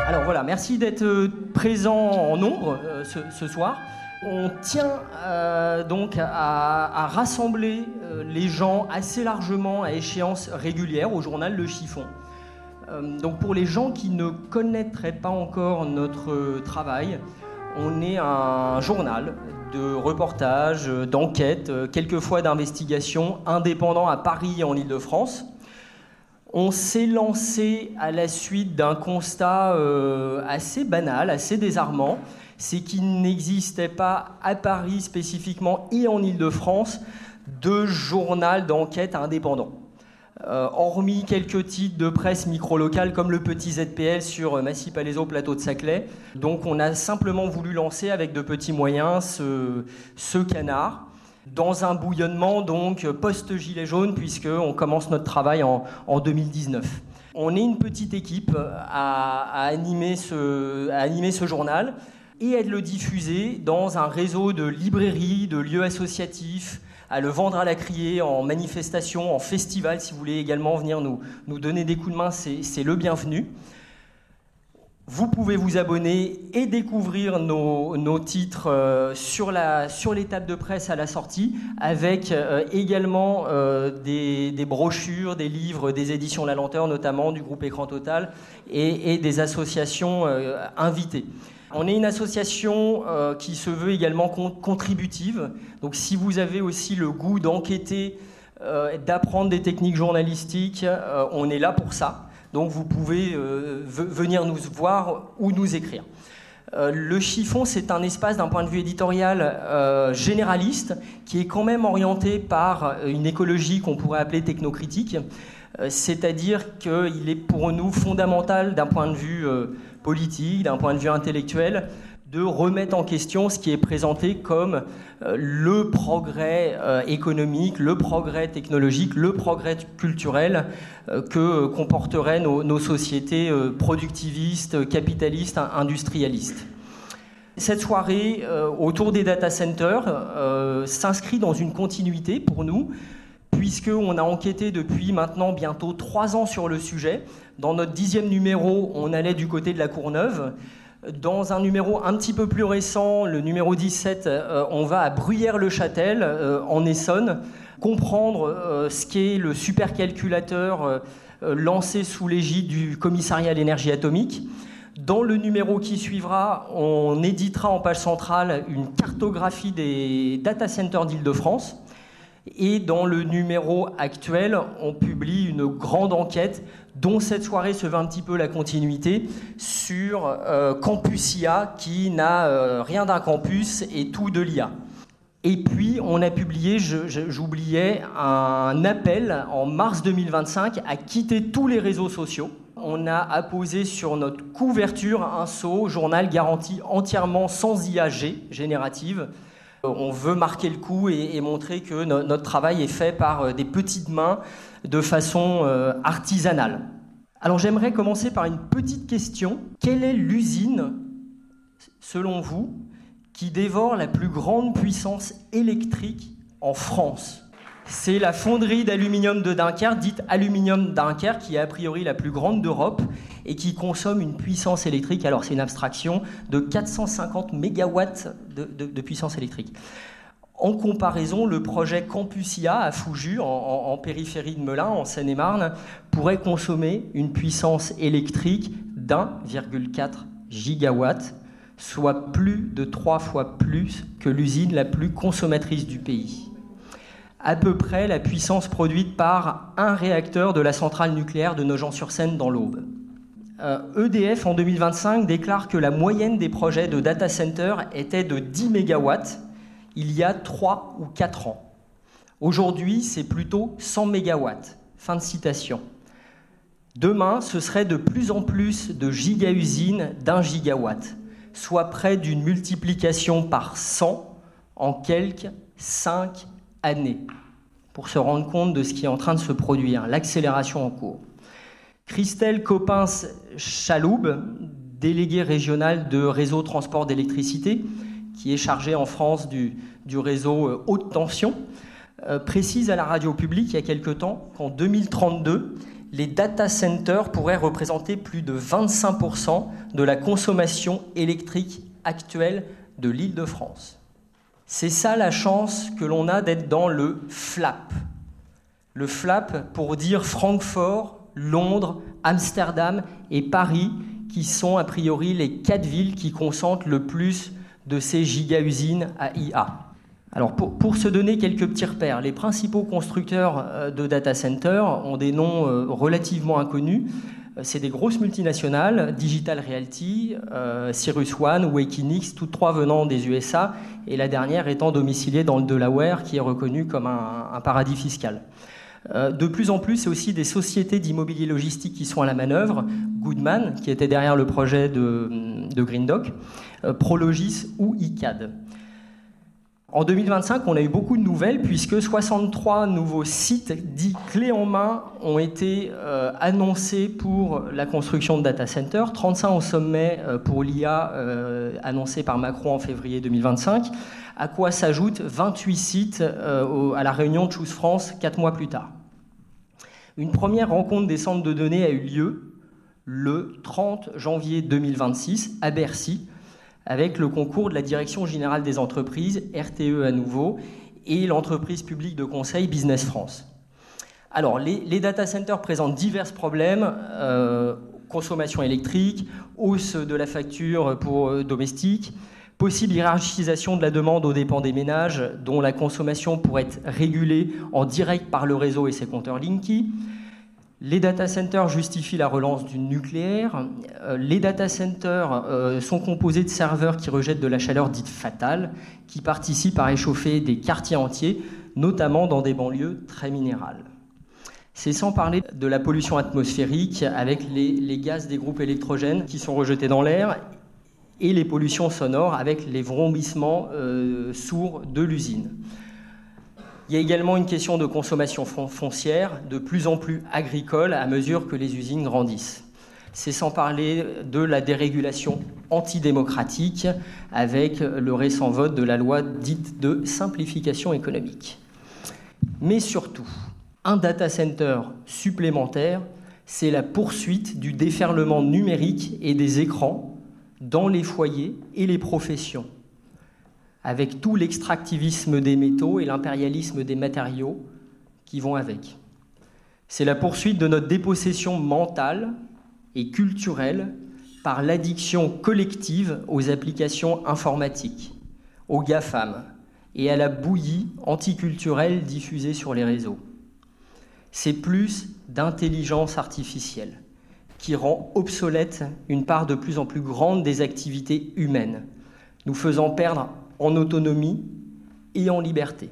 Alors voilà, merci d'être présent en nombre ce soir. On tient donc à rassembler les gens assez largement à échéance régulière au journal Le Chiffon. Donc pour les gens qui ne connaîtraient pas encore notre travail, on est un journal de reportage, d'enquête, quelquefois d'investigation, indépendant à Paris et en Île-de-France. On s'est lancé à la suite d'un constat assez banal, assez désarmant. C'est qu'il n'existait pas à Paris spécifiquement et en Île-de-France de journal d'enquête indépendant. Hormis quelques titres de presse micro-locale comme le Petit ZPL sur Massy-Palaiseau, plateau de Saclay. Donc on a simplement voulu lancer avec de petits moyens ce canard dans un bouillonnement donc post-gilet jaune puisqu'on commence notre travail en 2019. On est une petite équipe à animer ce journal et à le diffuser dans un réseau de librairies, de lieux associatifs, à le vendre à la criée, en manifestation, en festival. Si vous voulez également venir nous donner des coups de main, c'est le bienvenu. Vous pouvez vous abonner et découvrir nos titres sur les tables de presse à la sortie, avec également des brochures, des livres, des éditions La Lenteur, notamment du groupe Écran Total, et des associations invitées. On est une association qui se veut également contributive. Donc si vous avez aussi le goût d'enquêter, d'apprendre des techniques journalistiques, on est là pour ça. Donc vous pouvez venir nous voir ou nous écrire. Le Chiffon, c'est un espace d'un point de vue éditorial généraliste qui est quand même orienté par une écologie qu'on pourrait appeler technocritique. C'est-à-dire qu'il est pour nous fondamental d'un point de vue politique, d'un point de vue intellectuel, de remettre en question ce qui est présenté comme le progrès économique, le progrès technologique, le progrès culturel que comporteraient nos sociétés productivistes, capitalistes, industrialistes. Cette soirée autour des data centers s'inscrit dans une continuité pour nous, puisqu'on a enquêté depuis maintenant bientôt 3 ans sur le sujet. Dans notre 10e numéro, on allait du côté de la Courneuve. Dans un numéro un petit peu plus récent, le numéro 17, on va à Bruyères-le-Châtel, en Essonne, comprendre ce qu'est le supercalculateur lancé sous l'égide du commissariat à l'énergie atomique. Dans le numéro qui suivra, on éditera en page centrale une cartographie des data centers d'Île-de-France. Et dans le numéro actuel, on publie une grande enquête dont cette soirée se veut un petit peu la continuité sur Campus IA qui n'a rien d'un campus et tout de l'IA. Et puis on a publié, j'oubliais, un appel en mars 2025 à quitter tous les réseaux sociaux. On a apposé sur notre couverture un sceau journal garanti entièrement sans IA générative. On veut marquer le coup et montrer que notre travail est fait par des petites mains de façon artisanale. Alors j'aimerais commencer par une petite question. Quelle est l'usine, selon vous, qui dévore la plus grande puissance électrique en France ? C'est la fonderie d'aluminium de Dunkerque, dite Aluminium Dunkerque, qui est a priori la plus grande d'Europe et qui consomme une puissance électrique, alors c'est une abstraction, de 450 mégawatts de puissance électrique. En comparaison, le projet Campus IA à Foujus, en périphérie de Melun, en Seine-et-Marne, pourrait consommer une puissance électrique d'1,4 gigawatt, soit plus de 3 fois plus que l'usine la plus consommatrice du pays. À peu près la puissance produite par un réacteur de la centrale nucléaire de Nogent-sur-Seine dans l'Aube. EDF, en 2025, déclare que la moyenne des projets de data center était de 10 mégawatts il y a 3 ou 4 ans. Aujourd'hui, c'est plutôt 100 mégawatts. Fin de citation. Demain, ce serait de plus en plus de giga-usines d'1 gigawatt, soit près d'une multiplication par 100 en quelques 5 années, pour se rendre compte de ce qui est en train de se produire, l'accélération en cours. Christelle Coppens-Chaloub, déléguée régionale de Réseau Transport d'électricité, qui est chargée en France du réseau haute tension, précise à la radio publique il y a quelque temps qu'en 2032, les data centers pourraient représenter plus de 25% de la consommation électrique actuelle de l'Île-de-France. C'est ça la chance que l'on a d'être dans le FLAP. Le FLAP pour dire Francfort, Londres, Amsterdam et Paris, qui sont a priori les 4 villes qui concentrent le plus de ces giga-usines à IA. Alors pour se donner quelques petits repères, les principaux constructeurs de data centers ont des noms relativement inconnus. C'est des grosses multinationales, Digital Realty, CyrusOne, Wakenix, toutes 3 venant des USA, et la dernière étant domiciliée dans le Delaware, qui est reconnu comme un paradis fiscal. De plus en plus, c'est aussi des sociétés d'immobilier logistique qui sont à la manœuvre, Goodman, qui était derrière le projet de Green Dock, Prologis ou ICAD. En 2025, on a eu beaucoup de nouvelles puisque 63 nouveaux sites dits clés en main ont été annoncés pour la construction de data centers, 35 au sommet pour l'IA annoncé par Macron en février 2025, à quoi s'ajoutent 28 sites à la réunion de Choose France 4 mois plus tard. Une première rencontre des centres de données a eu lieu le 30 janvier 2026 à Bercy, avec le concours de la Direction Générale des Entreprises, RTE à nouveau, et l'entreprise publique de conseil Business France. Alors, les data centers présentent divers problèmes, consommation électrique, hausse de la facture pour domestiques, possible hiérarchisation de la demande aux dépens des ménages, dont la consommation pourrait être régulée en direct par le réseau et ses compteurs Linky. Les data centers justifient la relance du nucléaire. Les data centers sont composés de serveurs qui rejettent de la chaleur dite fatale, qui participent à réchauffer des quartiers entiers, notamment dans des banlieues très minérales. C'est sans parler de la pollution atmosphérique avec les gaz des groupes électrogènes qui sont rejetés dans l'air et les pollutions sonores avec les vrombissements sourds de l'usine. Il y a également une question de consommation foncière, de plus en plus agricole à mesure que les usines grandissent. C'est sans parler de la dérégulation antidémocratique avec le récent vote de la loi dite de simplification économique. Mais surtout, un data center supplémentaire, c'est la poursuite du déferlement numérique et des écrans dans les foyers et les professions, avec tout l'extractivisme des métaux et l'impérialisme des matériaux qui vont avec. C'est la poursuite de notre dépossession mentale et culturelle par l'addiction collective aux applications informatiques, aux GAFAM et à la bouillie anticulturelle diffusée sur les réseaux. C'est plus d'intelligence artificielle qui rend obsolète une part de plus en plus grande des activités humaines, nous faisant perdre en autonomie et en liberté.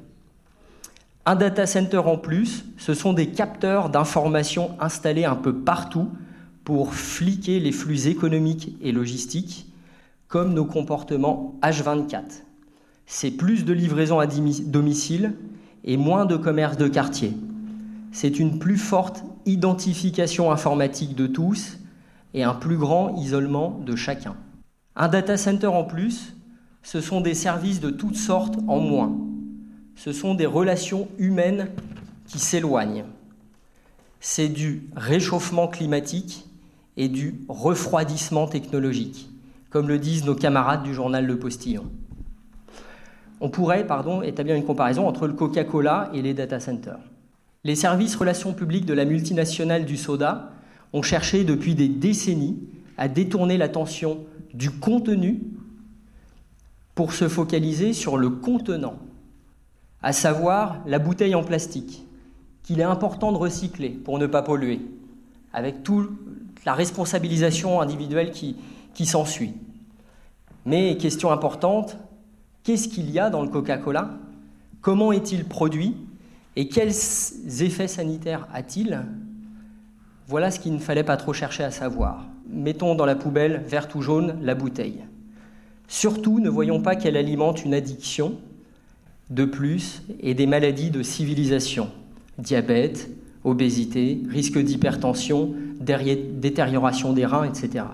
Un data center en plus, ce sont des capteurs d'informations installés un peu partout pour fliquer les flux économiques et logistiques, comme nos comportements H24. C'est plus de livraison à domicile et moins de commerce de quartier. C'est une plus forte identification informatique de tous et un plus grand isolement de chacun. Un data center en plus, ce sont des services de toutes sortes en moins. Ce sont des relations humaines qui s'éloignent. C'est du réchauffement climatique et du refroidissement technologique, comme le disent nos camarades du journal Le Postillon. On pourrait, établir une comparaison entre le Coca-Cola et les data centers. Les services relations publiques de la multinationale du soda ont cherché depuis des décennies à détourner l'attention du contenu pour se focaliser sur le contenant, à savoir la bouteille en plastique, qu'il est important de recycler pour ne pas polluer, avec toute la responsabilisation individuelle qui s'ensuit. Mais, question importante, qu'est-ce qu'il y a dans le Coca-Cola ? Comment est-il produit ? Et quels effets sanitaires a-t-il ? Voilà ce qu'il ne fallait pas trop chercher à savoir. Mettons dans la poubelle, verte ou jaune, la bouteille. Surtout, ne voyons pas qu'elle alimente une addiction de plus et des maladies de civilisation. Diabète, obésité, risque d'hypertension, détérioration des reins, etc.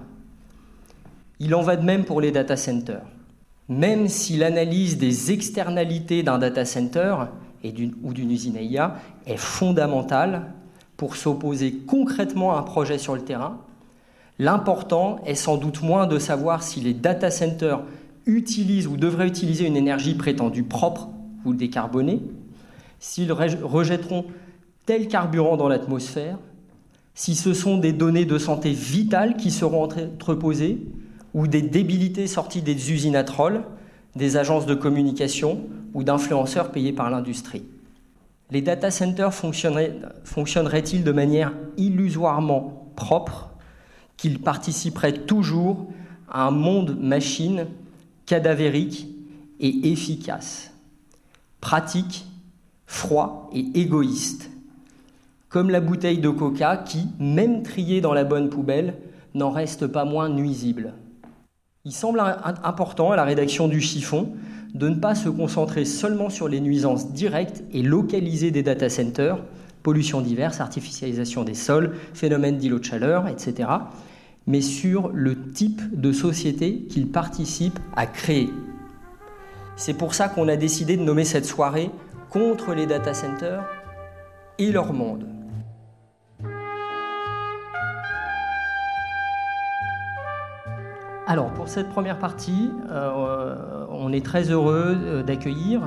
Il en va de même pour les data centers. Même si l'analyse des externalités d'un data center ou d'une usine à IA est fondamentale pour s'opposer concrètement à un projet sur le terrain. L'important est sans doute moins de savoir si les data centers utilisent ou devraient utiliser une énergie prétendue propre ou décarbonée, s'ils rejetteront tel carburant dans l'atmosphère, si ce sont des données de santé vitales qui seront entreposées ou des débilités sorties des usines à troll, des agences de communication ou d'influenceurs payés par l'industrie. Les data centers fonctionneraient-ils de manière illusoirement propre, qu'ils participeraient toujours à un monde machine cadavérique et efficace, pratique, froid et égoïste, comme la bouteille de coca qui, même triée dans la bonne poubelle, n'en reste pas moins nuisible. Il semble important à la rédaction du chiffon de ne pas se concentrer seulement sur les nuisances directes et localisées des data centers, pollution diverse, artificialisation des sols, phénomènes d'îlots de chaleur, etc., mais sur le type de société qu'ils participent à créer. C'est pour ça qu'on a décidé de nommer cette soirée « Contre les data centers et leur monde ». Alors, pour cette première partie, on est très heureux d'accueillir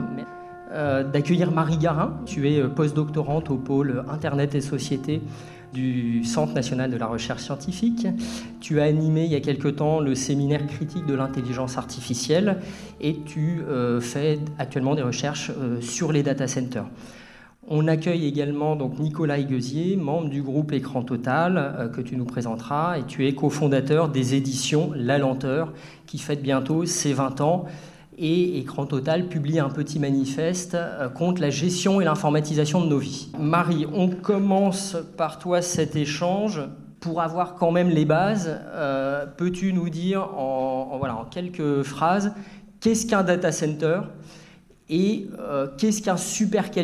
Marie Garin. Tu es postdoctorante au pôle Internet et Société du Centre national de la recherche scientifique. Tu as animé il y a quelque temps le séminaire critique de l'intelligence artificielle et tu fais actuellement des recherches sur les data centers. On accueille également donc Nicolas Higuesier, membre du groupe Écran Total, que tu nous présenteras, et tu es cofondateur des éditions La Lenteur, qui fête bientôt ses 20 ans. Et Écran Total publie un petit manifeste contre la gestion et l'informatisation de nos vies. Marie, on commence par toi cet échange. Pour avoir quand même les bases, peux-tu nous dire en quelques phrases, qu'est-ce qu'un data center ? Et qu'est-ce qu'un supercalculateur ?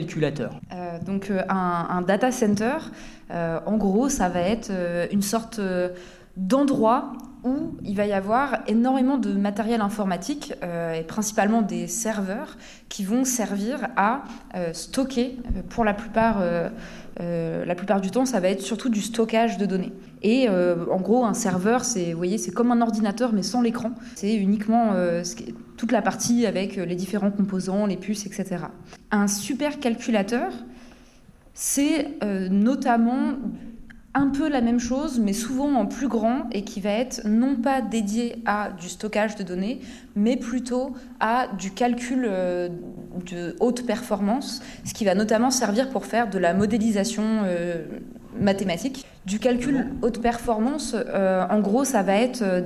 Donc un data center, en gros, ça va être une sorte d'endroit où il va y avoir énormément de matériel informatique, et principalement des serveurs, qui vont servir à stocker, pour la plupart du temps, ça va être surtout du stockage de données. Et en gros, un serveur, c'est comme un ordinateur, mais sans l'écran. C'est uniquement toute la partie avec les différents composants, les puces, etc. Un supercalculateur, c'est notamment un peu la même chose, mais souvent en plus grand et qui va être non pas dédié à du stockage de données, mais plutôt à du calcul de haute performance, ce qui va notamment servir pour faire de la modélisation mathématique. Du calcul haute performance, en gros, ça va être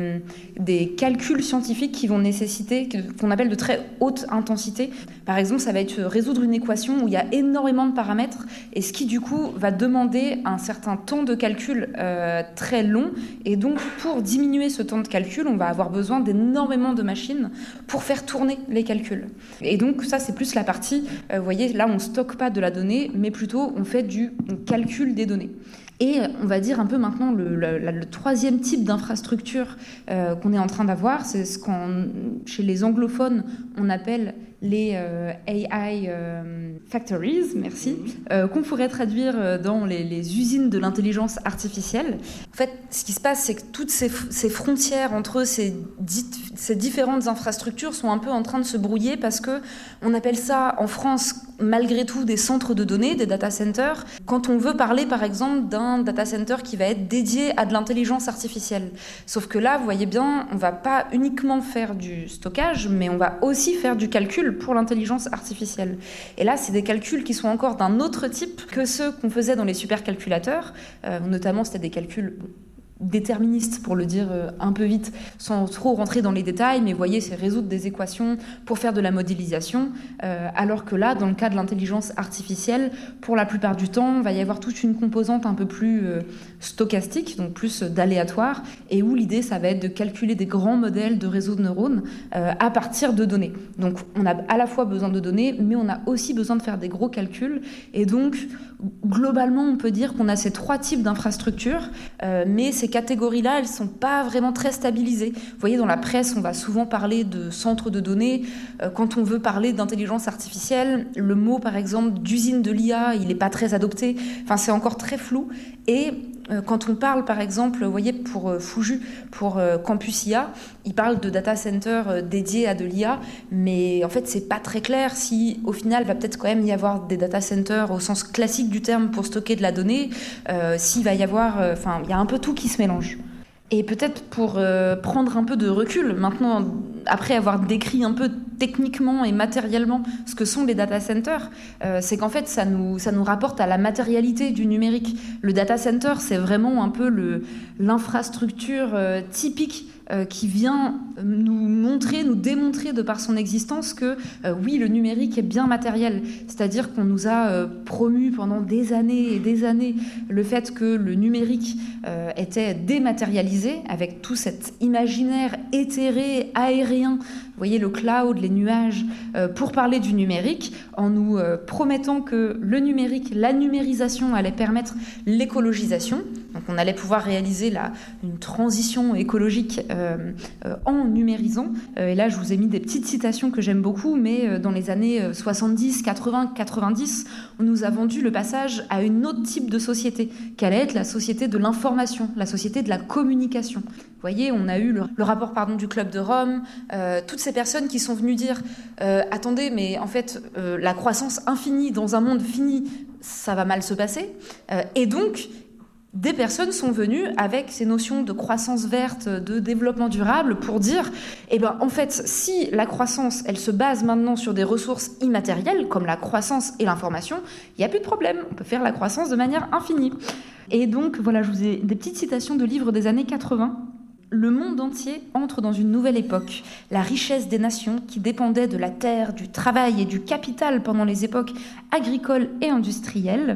des calculs scientifiques qui vont nécessiter, qu'on appelle de très haute intensité. Par exemple, ça va être résoudre une équation où il y a énormément de paramètres, et ce qui, du coup, va demander un certain temps de calcul très long. Et donc, pour diminuer ce temps de calcul, on va avoir besoin d'énormément de machines pour faire tourner les calculs. Et donc, ça, c'est plus la partie, vous voyez, là, on ne stocke pas de la donnée, mais plutôt, on fait du calcul des données. Et on va dire un peu maintenant le troisième type d'infrastructure qu'on est en train d'avoir, c'est ce chez les anglophones, on appelle les AI factories, merci, qu'on pourrait traduire dans les usines de l'intelligence artificielle. En fait, ce qui se passe, c'est que toutes ces frontières entre ces différentes infrastructures sont un peu en train de se brouiller parce que on appelle ça en France malgré tout des centres de données, des data centers, quand on veut parler par exemple d'un data center qui va être dédié à de l'intelligence artificielle. Sauf que là, vous voyez bien, on va pas uniquement faire du stockage, mais on va aussi faire du calcul pour l'intelligence artificielle. Et là, c'est des calculs qui sont encore d'un autre type que ceux qu'on faisait dans les supercalculateurs. Notamment, c'était des calculs déterministes, pour le dire un peu vite, sans trop rentrer dans les détails, mais vous voyez, c'est résoudre des équations pour faire de la modélisation, alors que là, dans le cas de l'intelligence artificielle, pour la plupart du temps, il va y avoir toute une composante un peu plus stochastique, donc plus d'aléatoire, et où l'idée, ça va être de calculer des grands modèles de réseaux de neurones à partir de données. Donc, on a à la fois besoin de données, mais on a aussi besoin de faire des gros calculs, et donc, globalement, on peut dire qu'on a ces 3 types d'infrastructures, mais ces catégories-là, elles ne sont pas vraiment très stabilisées. Vous voyez, dans la presse, on va souvent parler de centres de données. Quand on veut parler d'intelligence artificielle, le mot, par exemple, d'usine de l'IA, il n'est pas très adopté. Enfin, c'est encore très flou. Et quand on parle, par exemple, vous voyez, pour Fuju, pour Campus IA, il parle de data center dédiés à de l'IA, mais en fait, c'est pas très clair si, au final, va peut-être quand même y avoir des data centers au sens classique du terme pour stocker de la donnée, s'il va y avoir... il y a un peu tout qui se mélange. Et peut-être pour prendre un peu de recul, maintenant, après avoir décrit un peu techniquement et matériellement ce que sont les data centers, c'est qu'en fait, ça nous rapporte à la matérialité du numérique. Le data center, c'est vraiment un peu l'infrastructure typique qui vient nous démontrer de par son existence que oui, le numérique est bien matériel. C'est-à-dire qu'on nous a promu pendant des années et des années le fait que le numérique était dématérialisé avec tout cet imaginaire éthéré, aérien, vous voyez, le cloud, les nuages, pour parler du numérique, en nous promettant que le numérique, la numérisation allait permettre l'écologisation. Donc on allait pouvoir réaliser une transition écologique en numérisant. Et là, je vous ai mis des petites citations que j'aime beaucoup, mais dans les années 70, 80, 90, on nous a vendu le passage à une autre type de société, qu'allait être la société de l'information, la société de la communication. Vous voyez, on a eu le rapport du Club de Rome, toutes ces personnes qui sont venues dire attendez, mais en fait, la croissance infinie dans un monde fini, ça va mal se passer. Et donc, des personnes sont venues avec ces notions de croissance verte, de développement durable pour dire, en fait, si la croissance, elle se base maintenant sur des ressources immatérielles, comme la croissance et l'information, il n'y a plus de problème. On peut faire la croissance de manière infinie. Et donc, voilà, je vous ai des petites citations de livres des années 80. Le monde entier entre dans une nouvelle époque. La richesse des nations, qui dépendait de la terre, du travail et du capital pendant les époques agricoles et industrielles,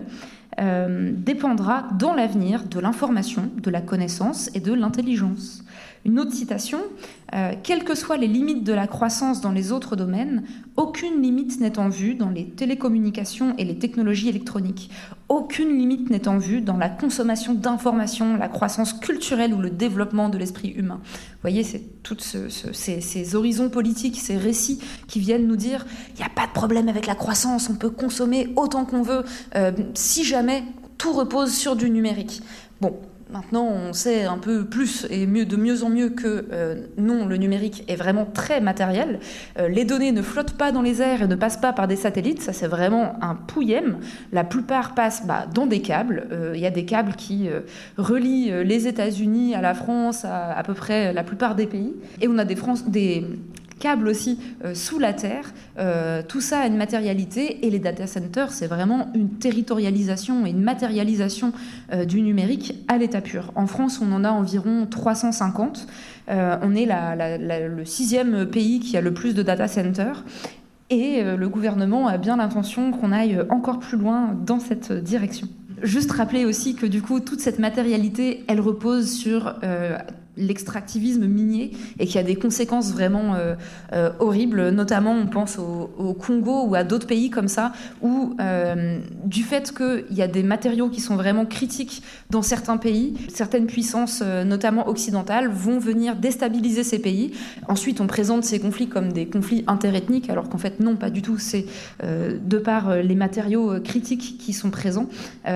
dépendra dans l'avenir de l'information, de la connaissance et de l'intelligence. Une autre citation, quelles que soient les limites de la croissance dans les autres domaines, aucune limite n'est en vue dans les télécommunications et les technologies électroniques. Aucune limite n'est en vue dans la consommation d'informations, la croissance culturelle ou le développement de l'esprit humain. Vous voyez, c'est tous ces horizons politiques, ces récits qui viennent nous dire il n'y a pas de problème avec la croissance, on peut consommer autant qu'on veut, si jamais tout repose sur du numérique. Bon. Maintenant, on sait un peu plus et de mieux en mieux que non, le numérique est vraiment très matériel. Les données ne flottent pas dans les airs et ne passent pas par des satellites. Ça, c'est vraiment un pouillème. La plupart passent dans des câbles. Il y a des câbles qui relient les États-Unis à la France, à peu près la plupart des pays. Et on a des câbles aussi sous la terre. Tout ça a une matérialité et les data centers, c'est vraiment une territorialisation et une matérialisation du numérique à l'état pur. En France, on en a environ 350. On est le 6e pays qui a le plus de data centers. Et le gouvernement a bien l'intention qu'on aille encore plus loin dans cette direction. Juste rappeler aussi que du coup, toute cette matérialité, elle repose sur l'extractivisme minier et qu'il y a des conséquences vraiment horribles. Notamment, on pense au Congo ou à d'autres pays comme ça, où du fait qu'il y a des matériaux qui sont vraiment critiques dans certains pays, certaines puissances, notamment occidentales, vont venir déstabiliser ces pays. Ensuite, on présente ces conflits comme des conflits interethniques, alors qu'en fait, non, pas du tout. C'est de par les matériaux critiques qui sont présents.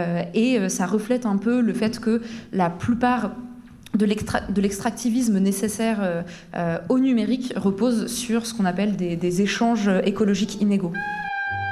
Et ça reflète un peu le fait que la plupart de l'extractivisme nécessaire au numérique repose sur ce qu'on appelle des échanges écologiques inégaux.